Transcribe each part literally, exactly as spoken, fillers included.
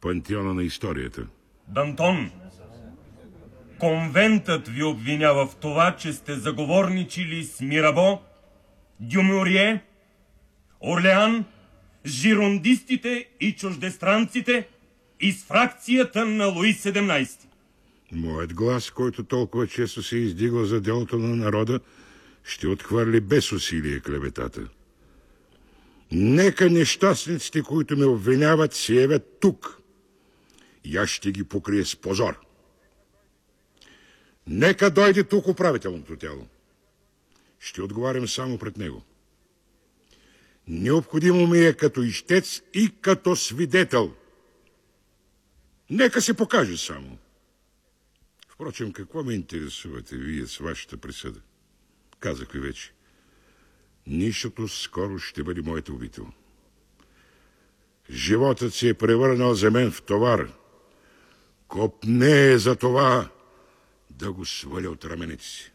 пантеона на историята. Д'Антон, конвентът ви обвинява в това, че сте заговорничили с Мирабо, Дюмурие, Орлеан, жирондистите и чуждестранците и с фракцията на Луи седемнайсети. Моят глас, който толкова често се издигва за делото на народа, ще отхвърли без усилие клеветата. Нека нещастниците, които ме обвиняват, се явят тук. И аз ще ги покрия с позор. Нека дойде тук управителното тяло. Ще отговарям само пред него. Необходимо ми е като ищец и като свидетел. Нека се покаже само. Впрочем, какво ме интересувате вие с вашата присъда? Казах ви вече. Нищото скоро ще бъде моят обител. Животът се е превърнал за мен в товар. Копне е за това да го сваля от раменете си.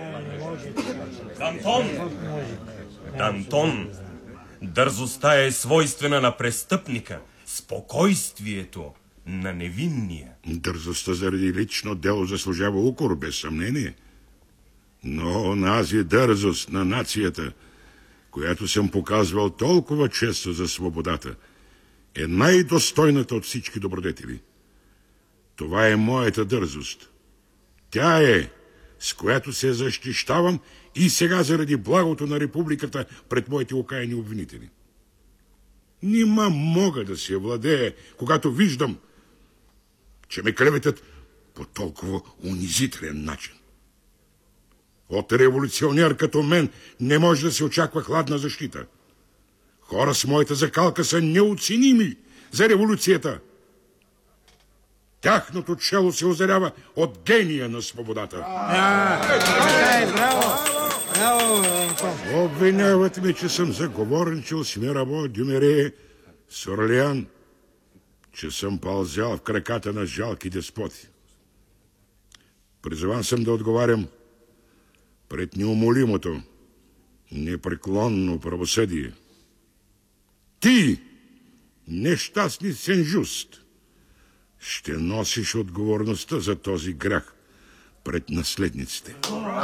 Д'Антон! Д'Антон! Дързостта е свойствена на престъпника, спокойствието на невинния. Дързостта заради лично дело заслужава укор, без съмнение. Но онази дързост на нацията, която съм показвал толкова често за свободата, е най-достойната от всички добродетели. Това е моята дързост. Тя е, с която се защищавам и сега заради благото на републиката пред моите окаяни обвинители. Нима мога да се владея, когато виждам, че ме клеветят по толкова унизителен начин. От революционер като мен не може да се очаква хладна защита. Хора с моята закалка са неоценими за революцията. Тяхното чело се озарява от гения на свободата. Обвиняват ме, че съм заговорничил с Мирабо, Дюмерие, с Орлеан, че съм пълзял в краката на жалки деспоти. Призован съм да отговарям пред неумолимото, непреклонно правосъдие. Ти, нещастни Сен-Жуст, ще носиш отговорността за този грях пред наследниците.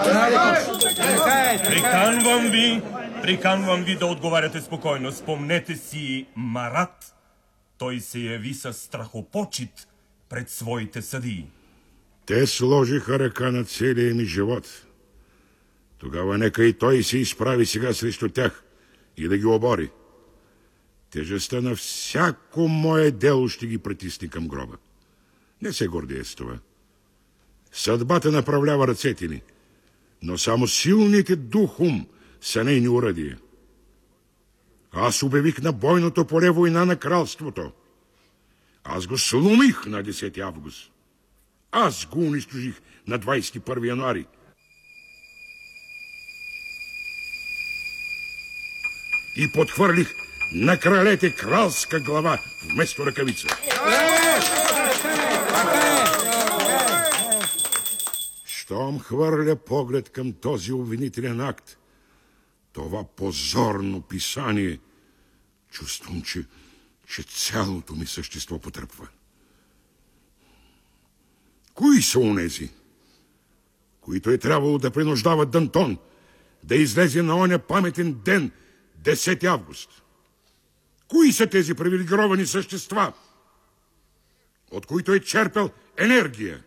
Приканвам ви, приканвам ви да отговаряте спокойно. Спомнете си Марат. Той се яви със страхопочит пред своите съдии. Те сложиха ръка на целия ми живот. Тогава нека и той се изправи сега срещу тях и да ги обори. Тежестта на всяко мое дело ще ги притисне към гроба. Не се гордея с това. Съдбата направлява ръцете ни, но само силните духом са нейни уръдия. Аз обявих на бойното поле война на кралството. Аз го сломих на десети август. Аз го унищожих на двадесет и първи януари. И подхвърлих на кралете кралска глава вместо ръкавица. Щом хвърля поглед към този обвинителен акт, това позорно писание, чувствам, че, че цялото ми същество потръпва. Кои са онези, които е трябвало да принуждават Д'Антон да излезе на оня паметен ден, десети август? Кои са тези привилегировани същества, от които е черпел енергия?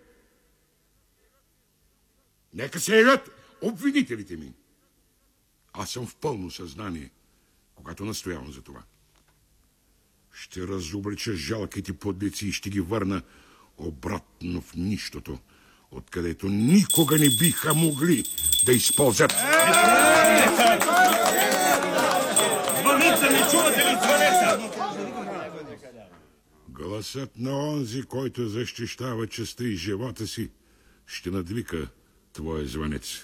Нека се явят обвинителите ми. Аз съм в пълно съзнание, когато настоявам за това. Ще разоблича жалките подлеци и ще ги върна обратно в нищото, откъдето никога не биха могли да използват. Звъница, не чувате ли звънеца? Гласът на онзи, който защищава честта и живота си, ще надвика твоя звънец.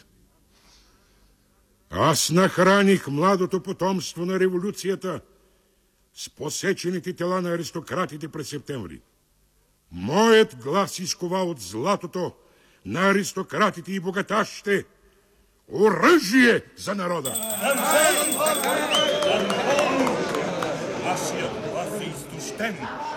Аз нахраних младото потомство на революцията с посечените тела на аристократите през септември. Моят глас изкова от златото на аристократите и богаташите оръжие за народа. Вашият глас е изтощен.